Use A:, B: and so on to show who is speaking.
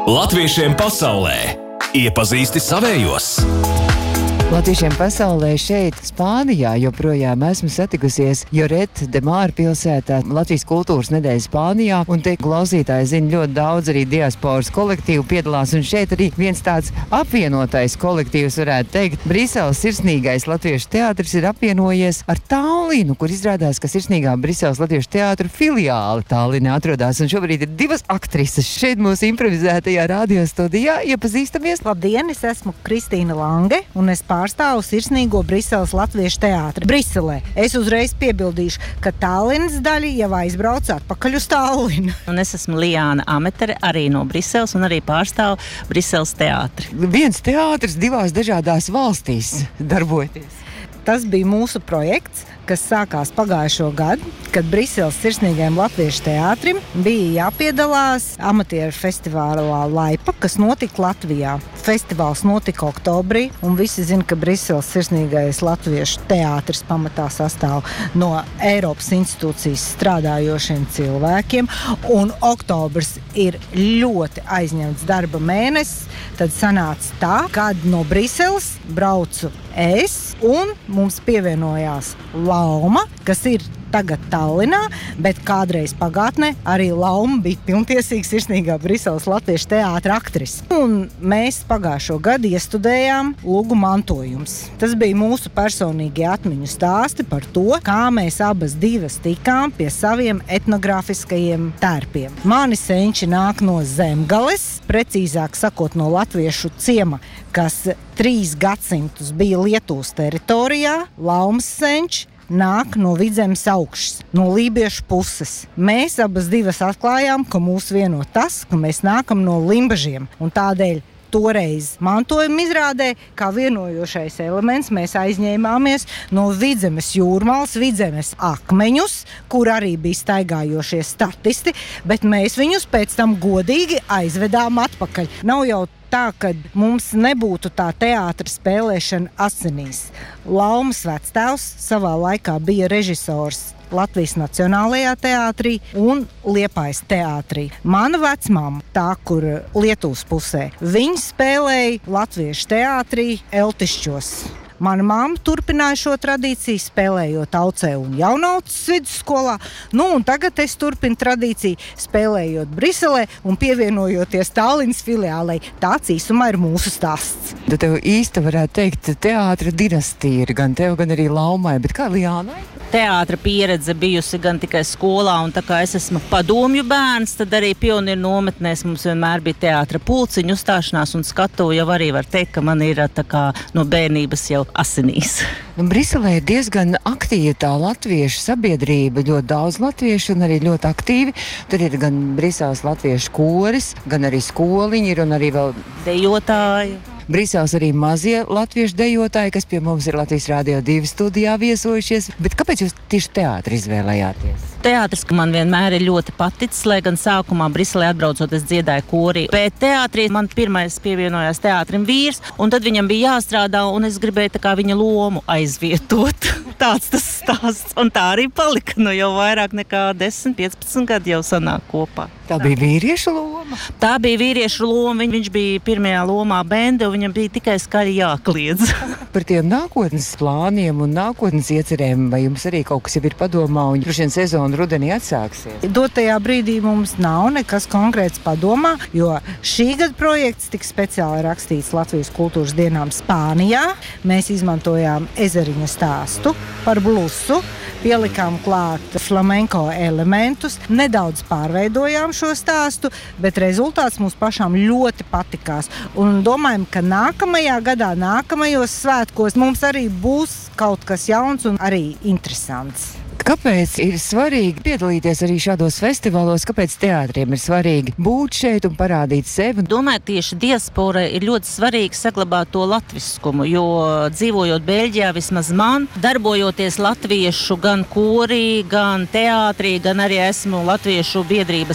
A: Latviešiem pasaulē iepazīsti savējos.
B: Latviešiem pasaulē šeit, Spānijā, joprojām esmu satikusies Lloret de Mar pilsētā, Latvijas kultūras nedēļa Spānijā, un te klausītāji zina ļoti daudz arī diasporas kolektīvu piedalās, un šeit arī viens tāds apvienotais kolektīvs, varētu teikt. Briseles sirsnīgais latviešu teātris ir apvienojies ar Tallinu, kur izrādās, ka sirsnīgā Briseles latviešu teātra filiāli Tallinā atrodas, un šobrīd ir divas aktrises šeit mūsu improvizētajā radiostudijā. Iepazīstamies!
C: Labdien, es esmu Kristīna Lange, un es pārstāvu sirsnīgo Briseles latviešu teātri Briselē. Es uzreiz piebildīšu, ka Tallinas daļa jau aizbrauc atpakaļ uz Tallinu.
D: Un es esmu Liāna Ametere, arī no Briseles, un arī pārstāvu Briseles teātri.
B: Viens teātris divās dažādās valstīs darbojoties.
C: Tas bija mūsu projekts, kas sākās pagājušo gadu, kad Briseles sirsnīgajam latviešu teātrim bija jāpiedalās amatieru festivālā Laipa, kas notika Latvijā. Festivāls notika oktobrī, un visi zina, ka Briseles sirsnīgais latviešu teātris pamatā sastāv no Eiropas institūcijas strādājošiem cilvēkiem, un oktobrs ir ļoti aizņemts darba mēnesis. Tad sanāca tā, kad no Briseles braucu es, un mums pievienojās Lauma, kas ir tagad Tallinā, bet kādreiz pagātnē arī Lauma bija pilntiesīga sirsnīgā Briseles latviešu teātra aktrise. Un mēs pagājušo gadu iestudējām Lugu mantojums. Tas bija mūsu personīgie atmiņu stāsti par to, kā mēs abas divas tikām pie saviem etnogrāfiskajiem tērpiem. Mani senči nāk no Zemgales, precīzāk sakot no latviešu ciema, kas 3 gadsimtus bija Lietuvas teritorijā. Laumas senči nāk no Vidzemes augšas, no lībiešu puses. Mēs abas divas atklājām, ka mūs vieno tas, ka mēs nākam no Limbažiem, un tādēļ toreiz mantojuma izrādē, kā vienojošais elements, mēs aizņēmāmies no Vidzemes jūrmālas, Vidzemes akmeņus, kur arī bija staigājošie statisti, bet mēs viņus pēc tam godīgi aizvedām atpakaļ. Nav jau tā, ka mums nebūtu tā teātra spēlēšana asinīs. Laumas vectēvs savā laikā bija režisors Latvijas Nacionālajā teātrī un Liepājas teātrī. Mana vecmāma, tā, kur Lietuvas pusē, viņa spēlēja latviešu teātrī Eltišķos. Mana mamma turpināja šo tradīciju, spēlējot Aucē un Jaunaucas vidusskolā. Un tagad es turpinu tradīciju, spēlējot Briselē un pievienojoties Tallinas filiālei. Tāds īsumā ir mūsu stāsts.
B: Tad tev īsti varētu teikt, teātra dinastija ir gan tev, gan arī Laumai, bet kā Liānai?
D: Teātra pieredze bijusi gan tikai skolā, un tā kā es esmu padomju bērns, tad arī pionieru nometnēs mums vienmēr bija teātra pulciņu uzstāšanās un skatu. Jau arī var teikt, ka man ir tā kā no bērnības jau asinīs.
B: Briselē ir diezgan aktīva tā latviešu sabiedrība, ļoti daudz latviešu un arī ļoti aktīvi. Tur ir gan Briseles latviešu koris, gan arī skoliņi ir un arī vēl
D: dejotāji.
B: Briseles arī mazie latviešu dejotāji, kas pie mums ir Latvijas Rādio 2 studijā viesojušies. Bet kāpēc jūs tieši teātri izvēlējāties?
D: Teātris, ka man vienmēr ir ļoti paticis, lai gan sākumā Briselē atbraucot es dziedāju korī. Bet teātrī man pirmais pievienojās teātrim vīrs, un tad viņam bija jāstrādā, un es gribēju tā kā viņa lomu aizvietot. Tāds tas stāsts, un tā arī palika. Jau vairāk nekā 10-15 gadi jau sanāk kopā.
B: Tā bija vīriešu loma?
D: Tā bija vīriešu loma. Viņš bija pirmajā lomā bende, un viņam bija tikai skaļi jākliedz.
B: Par tiem nākotnes plāniem un nākotnes iecerēm, vai jums arī kaut kas jau ir padomā, un droši vien sezona rudenī atsāksies?
C: Dotajā brīdī mums nav nekas konkrēts padomā, jo šī gada projekts tika speciāli rakstīts Latvijas kultūras dienām Spānijā. Mēs izmantojām ezeriņa stāstu par blusu, pielikām klāt flamenko elementus, nedaudz pārveidojām šo stāstu, bet rezultāts mums pašām ļoti patikās. Un domājam, ka nākamajā gadā, nākamajos svētkos mums arī būs kaut kas jauns un arī interesants.
B: Kāpēc ir svarīgi piedalīties arī šādos festivālos? Kāpēc teātriem ir svarīgi būt šeit un parādīt sevi?
D: Domāju, tieši diasporai ir ļoti svarīgi saglabāt to latviskumu, jo dzīvojot Beļģijā, vismaz man, darbojoties latviešu gan korī, gan teātrī, gan arī esmu latviešu biedrības